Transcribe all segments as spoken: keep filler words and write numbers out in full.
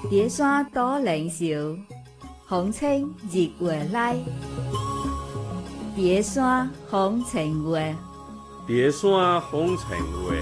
蝶山多靈秀，風清日月來。蝶山風情月， 蝶山風情月。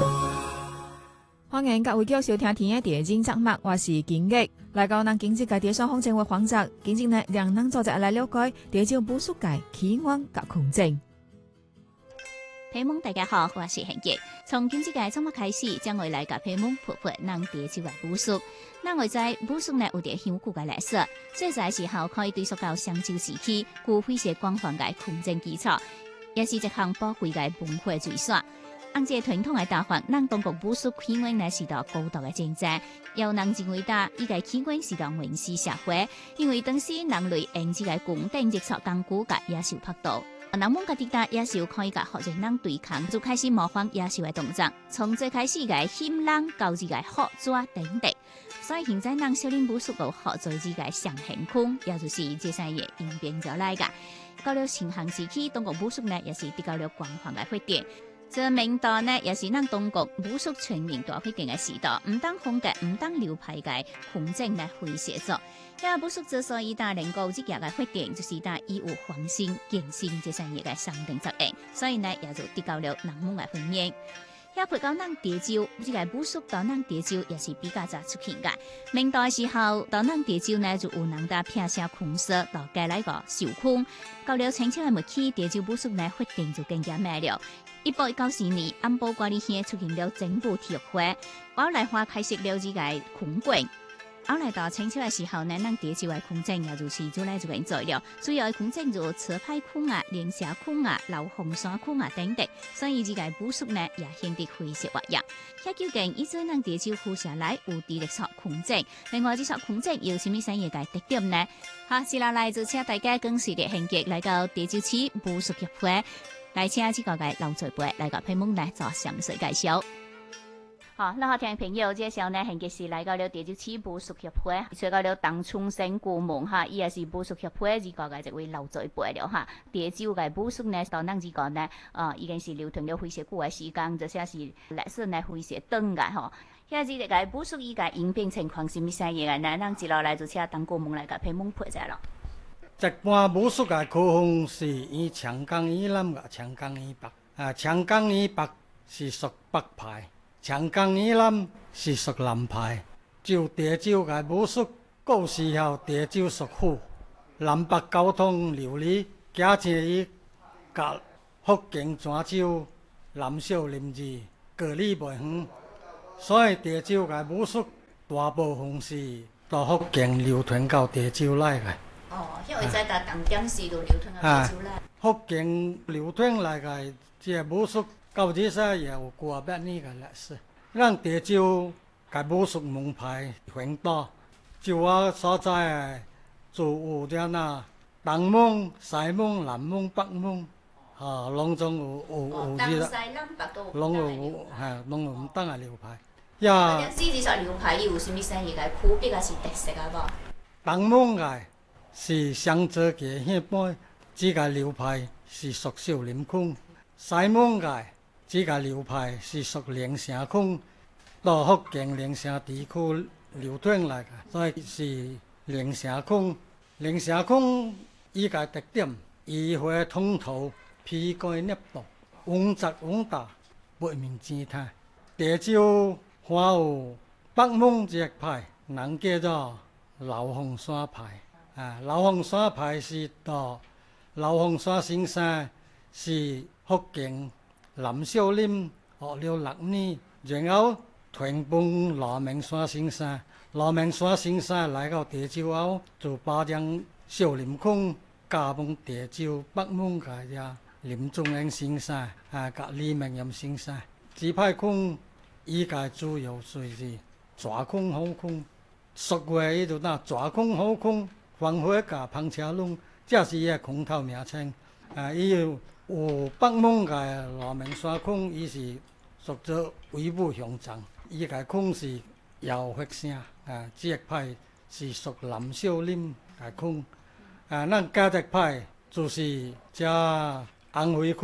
歡迎各位繼續收聽天嘅電影節目，我是金玉。來到咱今日嘅蝶山風情月環節，今日呢讓咱作者來了解蝶洲武術界起源及空間。 朋友們大家好，我是恆傑。從今日嘅節目開始，將會來甲朋友們談談咱蝶洲嘅武術。咱會知武術呢有啲香古嘅歷史，最早時候可以追溯到商周時期，具非常廣泛嘅空前基礎，也是一項寶貴嘅文化遺產。按這傳統嘅打法，咱中國武術起源呢是到高度嘅競爭，有人認為呾伊個起源是到原始社會，因為當時人類用這個弓箭製作工具甲野獸搏鬥。人們家己打野獸可以甲學人對抗，就開始模仿野獸嘅動作，從最開始嘅牽人到至個學抓等等。所以現在咱少林武術有學做這個上行空，也就是這三個演變咗來個。到了秦漢時期，中國武術呢也是得到了廣泛嘅發展。這明代呢也是咱中國武術全面大發展嘅時代，唔當風格、唔當流派嘅空間呢會寫作。因為武術之所以大能夠積極嘅發展，就是大以有創新、健身這三個嘅上等作用，所以呢也就得到了人們嘅歡迎。也配到咱蝶洲，這個武術到咱蝶洲也是比較早出現嘅。明代時候到咱蝶洲呢就有人打片下空色到蓋來個受空，到了清朝嘅末期，蝶洲武術呢發展就更加猛了。一八九四年，安保管理縣出現了整部體育會，後來話開設了這個空館。後來到清朝嘅時候呢，咱蝶洲嘅空間也就是做來做緊做了，主要嘅空間就車牌空啊、連社空啊、老紅山空啊等等，所以這個武術呢也顯得非常活躍。遐究竟以前咱蝶洲附下來有啲歷史空間，另外這所空間有什麼新嘢嘅特點呢？好，接下來就請大家跟隨着恆傑來到蝶洲市武術協會，來請這個嘅老前輩來個朋友來做詳細介紹。好，那好，聽朋友，這時候呢，恆傑是來到了蝶洲市武術協會，找到了鄧春生顧問哈，伊也是武術協會這個嘅一位老前輩了哈。蝶洲嘅武術呢，到咱這個呢，啊、呃，已經是流傳了非常久嘅時間，這些是歷史呢非常長嘅吼。現在這個武術伊個演變情況是乜嘢嘅呢？咱接落來就請鄧顧問來個陪問陪者咯。 一般武術嘅科風是以長江以南嘅長江以北，啊，長江以北是屬北派。長江以南是屬南派，就蝶洲嘅武術，古時候蝶洲屬府，南北交通流利，加上伊甲福建泉州、南少林寺隔離袂遠，所以蝶洲嘅武術大部分是到福建流傳到蝶洲來嘅。 哦，迄位在打重點是就流傳到蝶洲來。 福建流傳來嘅這個武術。到這些也有過百年嘅歷史，咱蝶洲嘅武術門派很多，就我所在嘅就有啲呐東門、西門、南門、北門，嚇，攏總有有有啲啦，攏有嚇，攏有唔同嘅流派。呀， 呢啲係流派，有什麼生意嘅區別啊？是特色啊？無？ 東門嘅是雙澤嘅迄般，這個流派是屬少林空；西門嘅這個流派是屬靈城空，到福建靈城地區流傳來的，所以是靈城空。靈城空伊個特點，移花通途，披蓋捏度，穩紮穩打，不明姿態。蝶洲還有北門這一派，人叫做老鳳山派。啊，老鳳山派是到老鳳山先生是福建南少林學了六年，然後傳幫羅明山先生。羅明山先生來到蝶洲後，就把將少林空加盟蝶洲北門嘅呀林宗英先生啊，甲李明陽先生。這派空依個主要就是抓空好空，俗話伊就嗱抓空好空，放火甲碰車龍，這是伊個空頭名稱。啊，伊有。有北門嘅羅明山空，伊是屬做威武雄壯，伊個空是搖血聲，啊，這一派是屬南少林嘅空，啊，咱加一派就是只紅灰空。